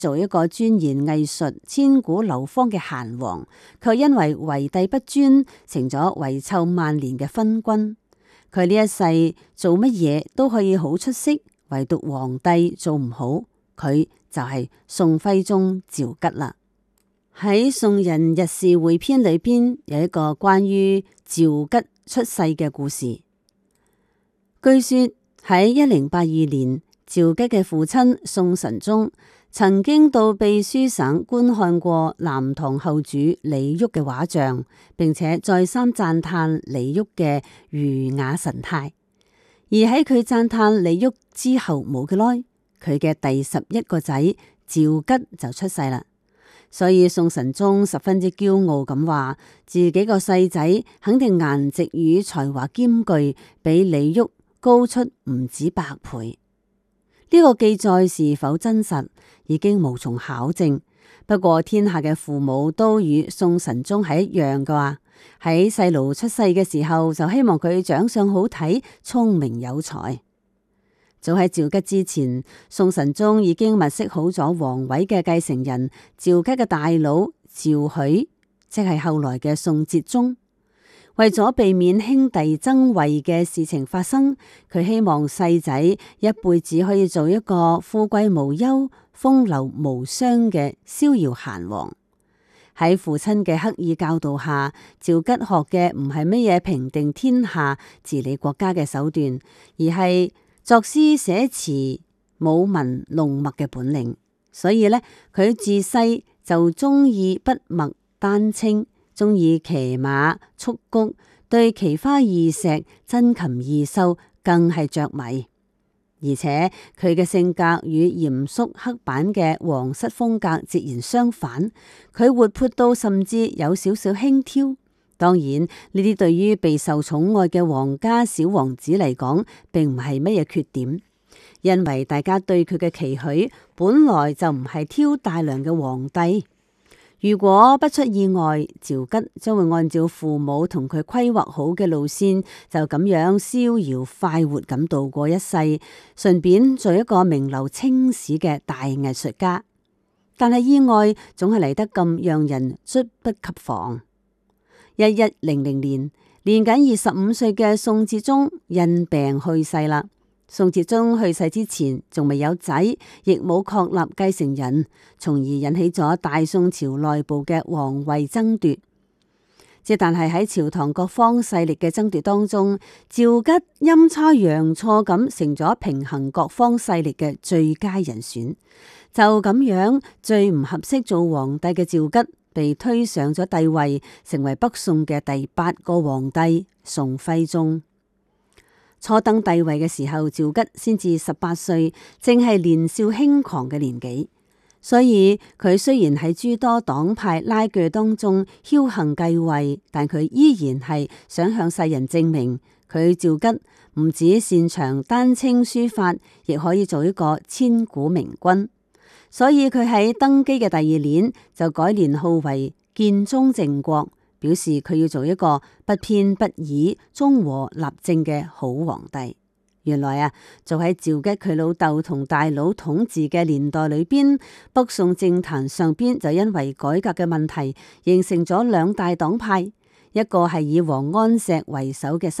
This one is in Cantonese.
做一個鑽研藝術、千古流芳嘅閒王，卻因為為帝不尊，成咗遺臭萬年嘅昏君。佢呢一世做乜嘢都可以好出色，唯獨皇帝做唔好，佢就係宋徽宗趙吉啦。喺《宋人日事會篇》裏邊有一個關於趙吉出世嘅故事。據說喺1082年，趙吉嘅父親宋神宗曾經到秘書省觀看過南唐後主李煜嘅畫像，並且再三讚嘆李煜嘅儒雅神態。而喺佢讚嘆李煜之後冇幾耐，佢嘅第11個仔趙吉就出世啦。所以宋神宗十分之驕傲咁話，自己個細仔肯定顏值與才華兼具，比李煜高出唔止100倍。呢個記載是否真實，已經無從考證。不過天下嘅父母都與宋神宗係一樣嘅話，喺細路出世嘅時候就希望佢長相好睇、聰明有才。早喺趙吉之前，宋神宗已經物色好咗皇位嘅繼承人趙吉嘅大佬趙許，即係後來嘅宋哲宗。為咗避免兄弟爭位嘅事情發生，佢希望細仔一輩子可以做一個富貴無憂、風流無雙嘅逍遙閒王。喺父親嘅刻意教導下，趙吉學嘅唔係乜嘢平定天下、治理國家嘅手段，而係作詩寫詞、舞文弄墨嘅本領。所以呢，佢自細就中意筆墨丹青，中意騎馬蹴鞠，對奇花異石、珍禽異獸更係着迷。而且佢嘅性格與嚴肅刻板嘅皇室風格截然相反，佢活潑到甚至有少少輕佻。當然呢啲對於備受寵愛嘅皇家小王子嚟講，並唔係乜嘢缺點，因為大家對佢嘅期許本來就唔係挑大梁嘅皇帝。如果不出意外，趙吉將會按照父母同佢規劃好嘅路線，就咁樣逍遙快活咁度過一世，順便做一個名留青史嘅大藝術家。但係意外總係嚟得咁讓人猝不及防。1100年，年僅25歲嘅宋哲宗因病去世啦。宋哲宗去世之前仲未有仔，亦冇確立繼承人，從而引起咗大宋朝內部嘅皇位爭奪。但係喺朝堂各方勢力嘅爭奪當中，趙吉陰差陽錯咁成咗平衡各方勢力嘅最佳人選。就咁樣，最唔合適做皇帝嘅趙吉被推上咗帝位，成為北宋嘅第8個皇帝宋徽宗。初登帝位嘅時候，趙吉先至18歲，正係年少輕狂嘅年紀。所以佢雖然喺諸多黨派拉鋸當中僥倖繼位，但佢依然係想向世人證明，佢趙吉唔止擅長丹青書法，亦可以做一個千古明君。所以佢喺登基嘅第2年就改年號為建中正國，表示佢要做一個不偏不倚、中和立正嘅好皇帝。原來就喺趙吉佢老豆同大佬統治嘅年代裏邊，北宋政壇上邊就因為改革嘅問題，形成咗2大黨派，一個係以王安石為首嘅